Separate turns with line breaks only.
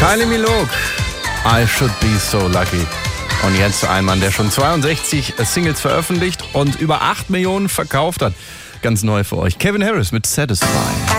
Kylie Minogue, I Should Be So Lucky. Und jetzt ein Mann, der schon 62 Singles veröffentlicht und über 8 Millionen verkauft hat. Ganz neu für euch. Kevin Harris mit Satisfy.